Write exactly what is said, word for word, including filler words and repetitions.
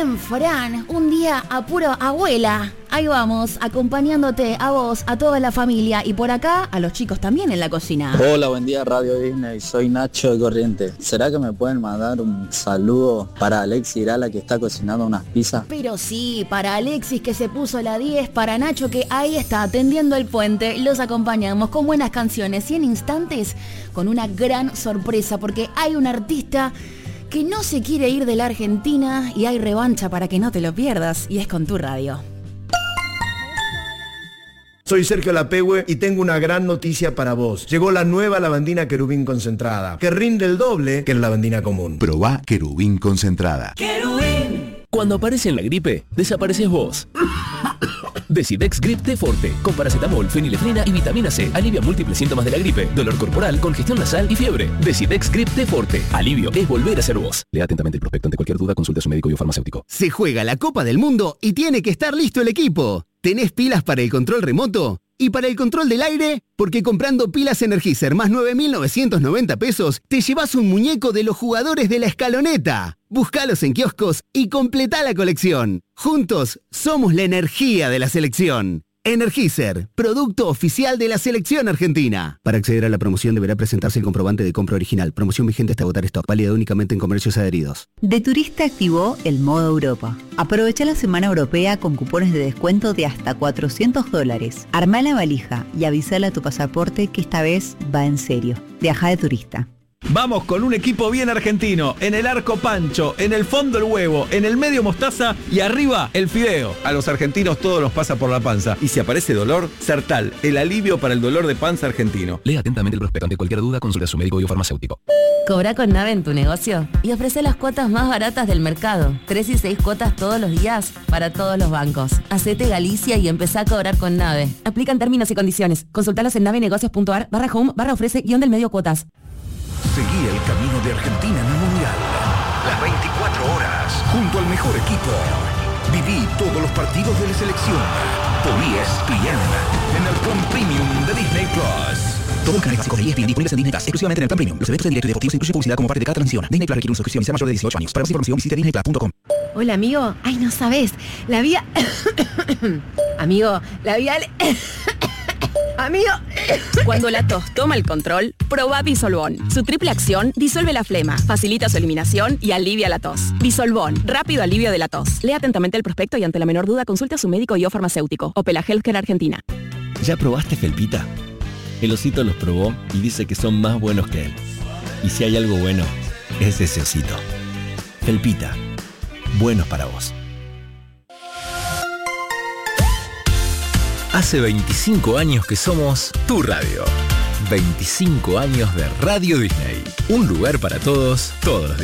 bien, Fran. Un día a puro abuela. Ahí vamos, acompañándote a vos, a toda la familia y por acá a los chicos también en la cocina. Hola, buen día Radio Disney, soy Nacho de Corrientes. ¿Será que me pueden mandar un saludo para Alexis Irala que está cocinando unas pizzas? Pero sí, para Alexis que se puso la diez, para Nacho que ahí está atendiendo el puente, los acompañamos con buenas canciones y en instantes con una gran sorpresa porque hay un artista que no se quiere ir de la Argentina y hay revancha para que no te lo pierdas y es con tu radio. Soy Sergio Lapehue y tengo una gran noticia para vos. Llegó la nueva lavandina Querubín concentrada, que rinde el doble que la lavandina común. Probá Querubín concentrada. ¡Querubín! Cuando aparece en la gripe, desapareces vos. Decidex Grip T Forte, con paracetamol, fenilefrina y vitamina C. Alivia múltiples síntomas de la gripe, dolor corporal, congestión nasal y fiebre. Decidex Grip T Forte. Alivio es volver a ser vos. Lea atentamente el prospecto. Ante cualquier duda, consulte a su médico o farmacéutico. Se juega la Copa del Mundo y tiene que estar listo el equipo. ¿Tenés pilas para el control remoto? ¿Y para el control del aire? Porque comprando pilas Energizer más nueve mil novecientos noventa pesos, te llevas un muñeco de los jugadores de la escaloneta. Búscalos en kioscos y completá la colección. Juntos, somos la energía de la selección. Energizer, producto oficial de la selección argentina. Para acceder a la promoción deberá presentarse el comprobante de compra original. Promoción vigente hasta agotar stock. Válida únicamente en comercios adheridos. De Turista activó el modo Europa. Aprovecha la semana europea con cupones de descuento de hasta cuatrocientos dólares. Armá la valija y avísale a tu pasaporte que esta vez va en serio. Viaja de turista. Vamos con un equipo bien argentino. En el arco Pancho, en el fondo el huevo, en el medio mostaza y arriba el fideo. A los argentinos todo los pasa por la panza. Y si aparece dolor, Sertal, el alivio para el dolor de panza argentino. Lea atentamente el prospecto. Ante cualquier duda, consulte a su médico o farmacéutico. Cobra con Nave en tu negocio y ofrece las cuotas más baratas del mercado. Tres y seis cuotas todos los días para todos los bancos. Hacete Galicia y empezá a cobrar con Nave. Aplican términos y condiciones. Consultalos en navenegocios.ar barra home barra ofrece guión del medio cuotas. Seguí el camino de Argentina en el Mundial. Las veinticuatro horas, junto al mejor equipo. Viví todos los partidos de la selección. Por E S P N, en el plan premium de Disney Plus. Todos los canales básicos de E S P N disponibles en Disney Plus, exclusivamente en el plan premium. Los eventos en directo y deportivos incluyen publicidad como parte de cada transmisión. Disney Plus requiere una suscripción y sea mayor de dieciocho años. Para más información visite disney plus punto com. Hola, amigo. Ay, no sabes. La vía... amigo, la vía... Amigo. Cuando la tos toma el control, probá Disolvón. Su triple acción disuelve la flema, facilita su eliminación y alivia la tos. Disolvón, rápido alivio de la tos. Lea atentamente el prospecto y ante la menor duda consulte a su médico y o farmacéutico. Opela Healthcare Argentina. ¿Ya probaste Felpita? El osito los probó y dice que son más buenos que él. Y si hay algo bueno, es ese osito. Felpita, buenos para vos. Hace veinticinco años que somos tu radio. veinticinco años de Radio Disney. Un lugar para todos, todos los días.